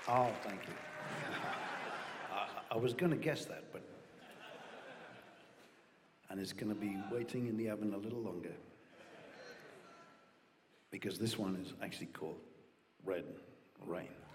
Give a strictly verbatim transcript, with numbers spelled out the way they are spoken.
Oh, thank you. I, I was going to guess that, but. And it's going to be waiting in the oven a little longer. Because this one is actually called Red Rain.